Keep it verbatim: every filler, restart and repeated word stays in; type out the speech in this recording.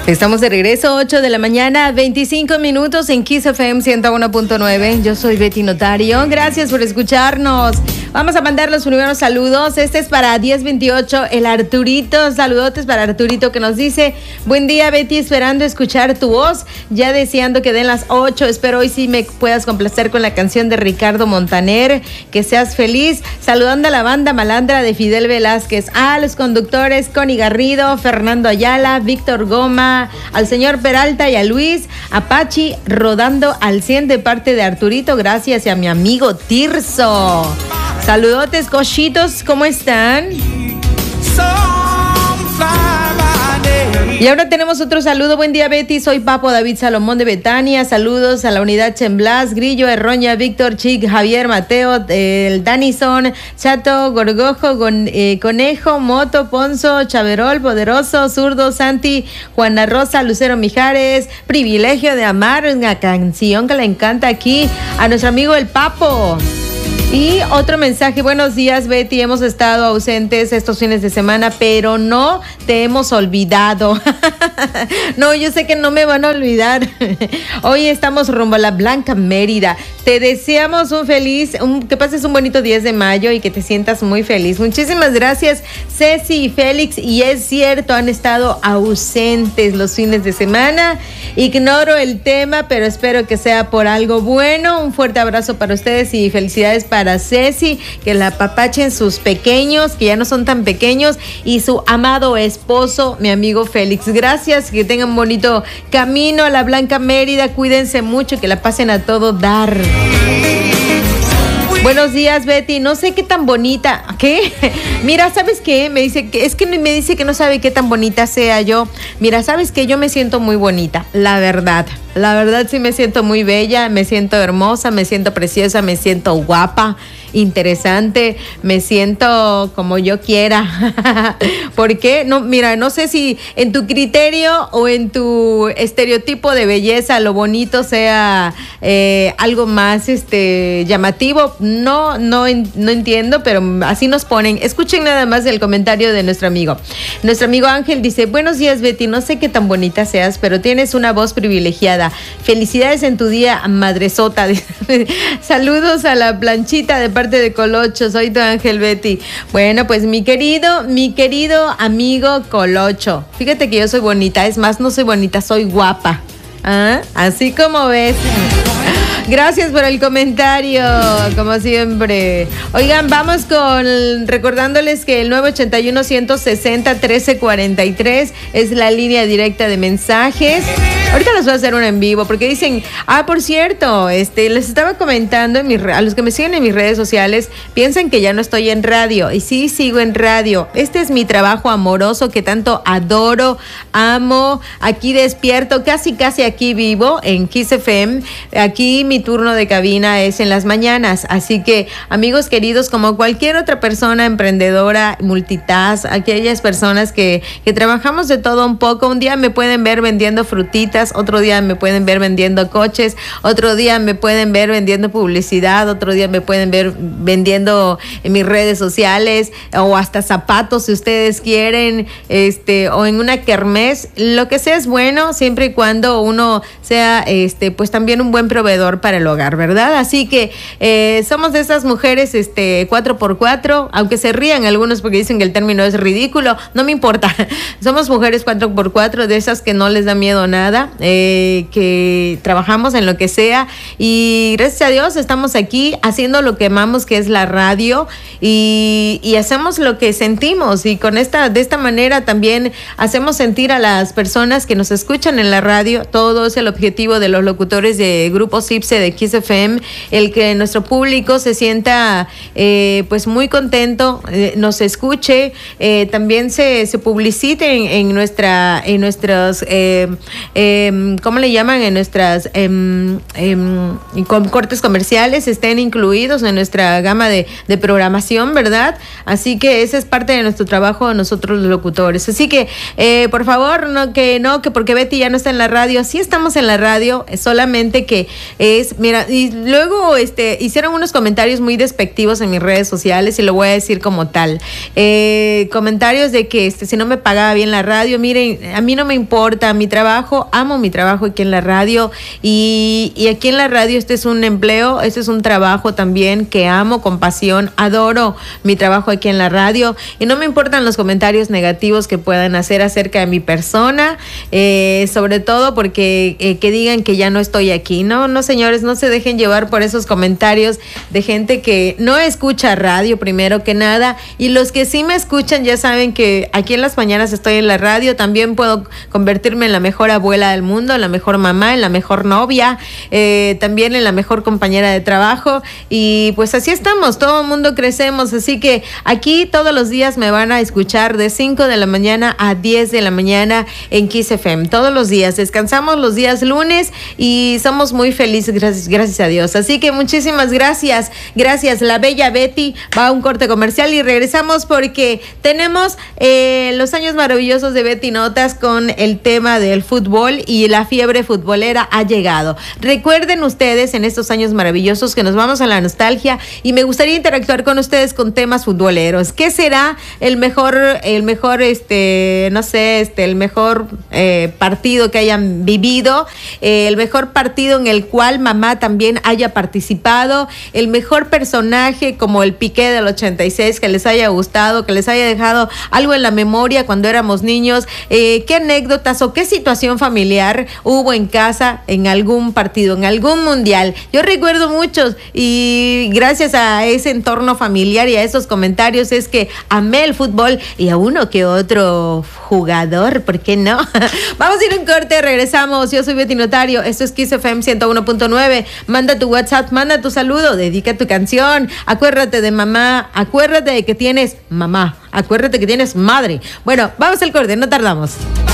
Estamos de regreso, ocho de la mañana, veinticinco minutos en Kiss F M ciento uno punto nueve. Yo soy Betty Notario. Gracias por escucharnos. Vamos a mandar los primeros saludos. Este es para diez veintiocho, el Arturito. Saludotes para Arturito que nos dice: buen día, Betty, esperando escuchar tu voz. Ya deseando que den las ocho. Espero hoy sí me puedas complacer con la canción de Ricardo Montaner. Que seas feliz. Saludando a la banda malandra de Fidel Velázquez. A los conductores Connie Garrido, Fernando Ayala, Víctor Goma, al señor Peralta y a Luis Apache rodando al cien de parte de Arturito, gracias, y a mi amigo Tirso. Saludotes, cochitos, ¿cómo están? Y ahora tenemos otro saludo. Buen día, Betty. Soy Papo David Salomón de Betania. Saludos a la unidad Chemblas, Grillo, Erroña, Víctor, Chic, Javier, Mateo, eh, el Danison, Chato, Gorgojo, Gon, eh, Conejo, Moto, Ponzo, Chaverol, Poderoso, Zurdo, Santi, Juana Rosa, Lucero Mijares. Privilegio de amar, una canción que le encanta aquí a nuestro amigo el Papo. Y otro mensaje: buenos días, Betty, hemos estado ausentes estos fines de semana, pero no te hemos olvidado. No, yo sé que no me van a olvidar. Hoy estamos rumbo a la Blanca Mérida. Te deseamos un feliz, un, que pases un bonito diez de mayo y que te sientas muy feliz. Muchísimas gracias, Ceci y Félix. Y es cierto, han estado ausentes los fines de semana. Ignoro el tema, pero espero que sea por algo bueno. Un fuerte abrazo para ustedes y felicidades para para Ceci, que la apapachen sus pequeños, que ya no son tan pequeños, y su amado esposo, mi amigo Félix. Gracias, que tengan un bonito camino a la Blanca Mérida, cuídense mucho, que la pasen a todo dar. Buenos días, Betty. No sé qué tan bonita. ¿Qué? Mira, ¿sabes qué? Me dice que es que me dice que no sabe qué tan bonita sea yo. Mira, ¿sabes qué? Yo me siento muy bonita, la verdad. La verdad sí me siento muy bella, me siento hermosa, me siento preciosa, me siento guapa, interesante, me siento como yo quiera. ¿Por qué? No, mira, no sé si en tu criterio o en tu estereotipo de belleza lo bonito sea eh, algo más este llamativo. No, no, no entiendo, pero así nos ponen. Escuchen nada más el comentario de nuestro amigo. Nuestro amigo Ángel dice: buenos días, Betty, no sé qué tan bonita seas, pero tienes una voz privilegiada. Felicidades en tu día, madresota. Saludos a la planchita de parte de Colocho. Soy tu Ángel, Betty. Bueno, pues mi querido, mi querido amigo Colocho, fíjate que yo soy bonita. Es más, no soy bonita, soy guapa. ¿Ah? Así como ves. Gracias por el comentario, como siempre. Oigan, vamos con recordándoles que el nueve ochenta y uno, ciento sesenta, trece cuarenta y tres es la línea directa de mensajes. Ahorita les voy a hacer un en vivo porque dicen, ah, por cierto, este, les estaba comentando en mis, a los que me siguen en mis redes sociales, piensan que ya no estoy en radio, y sí, sigo en radio. Este es mi trabajo amoroso que tanto adoro, amo. Aquí despierto, casi casi aquí vivo en Kiss F M. Aquí mi turno de cabina es en las mañanas, así que amigos queridos, como cualquier otra persona emprendedora, multitask, aquellas personas que, que trabajamos de todo un poco, un día me pueden ver vendiendo frutitas, otro día me pueden ver vendiendo coches, otro día me pueden ver vendiendo publicidad, otro día me pueden ver vendiendo en mis redes sociales, o hasta zapatos si ustedes quieren, este, o en una kermés. Lo que sea es bueno, siempre y cuando uno sea este, pues también un buen proveedor para el hogar, ¿verdad? Así que eh, somos de esas mujeres este, cuatro por cuatro, aunque se rían algunos porque dicen que el término es ridículo, no me importa. Somos mujeres cuatro por cuatro, de esas que no les da miedo nada, eh, que trabajamos en lo que sea, y gracias a Dios estamos aquí haciendo lo que amamos, que es la radio, y, y hacemos lo que sentimos, y con esta, de esta manera también hacemos sentir a las personas que nos escuchan en la radio. Todo es el objetivo de los locutores de Grupo CIPSE de Kiss F M, el que nuestro público se sienta eh, pues muy contento, eh, nos escuche, eh, también se, se publicite en, en nuestra en nuestros eh, eh, eh, ¿cómo le llaman? En nuestras eh, eh, con cortes comerciales estén incluidos en nuestra gama de, de programación, ¿verdad? Así que esa es parte de nuestro trabajo nosotros los locutores. Así que, eh, por favor, no que no, que porque Betty ya no está en la radio. Sí estamos en la radio, solamente que es, mira, y luego este, hicieron unos comentarios muy despectivos en mis redes sociales y lo voy a decir como tal. Eh, comentarios de que este, si no me pagaba bien la radio, miren, a mí no me importa mi trabajo, amo mi trabajo aquí en la radio y, y aquí en la radio este es un empleo, este es un trabajo también que amo con pasión, adoro mi trabajo aquí en la radio y no me importan los comentarios negativos que puedan hacer acerca de mi persona, eh, sobre todo porque eh, que digan que ya no estoy aquí. No, no señores, no se dejen llevar por esos comentarios de gente que no escucha radio primero que nada, y los que sí me escuchan ya saben que aquí en las mañanas estoy en la radio, también puedo convertirme en la mejor abuela del mundo, en la mejor mamá, en la mejor novia, eh, también en la mejor compañera de trabajo, y pues así estamos, todo el mundo crecemos, así que aquí todos los días me van a escuchar de cinco de la mañana a diez de la mañana en Kiss F M, todos los días, descansamos los días lunes y somos muy felices, gracias, gracias a Dios, así que muchísimas gracias, gracias, la bella Betty va a un corte comercial y regresamos porque tenemos eh, los años maravillosos de Betty Notas con el tema del fútbol y la fiebre futbolera ha llegado. Recuerden ustedes en estos años maravillosos que nos vamos a la nostalgia y me gustaría interactuar con ustedes con temas futboleros. ¿Qué será el mejor, el mejor, este, no sé, este, el mejor eh, partido que hayan vivido, eh, el mejor partido en el cual mamá también haya participado, el mejor personaje como el Piqué del ochenta y seis que les haya gustado, que les haya dejado algo en la memoria cuando éramos niños, eh, qué anécdotas o qué situación familiar hubo en casa en algún partido, en algún mundial. Yo recuerdo muchos y gracias a ese entorno familiar y a esos comentarios es que amé el fútbol y a uno que otro jugador, ¿por qué no? Vamos a ir a un corte, regresamos. Yo soy Betty Notario, esto es Kiss F M ciento uno punto nueve. Manda tu WhatsApp, manda tu saludo, dedica tu canción, acuérdate de mamá, acuérdate de que tienes mamá, acuérdate que tienes madre. Bueno, vamos al corte, no tardamos.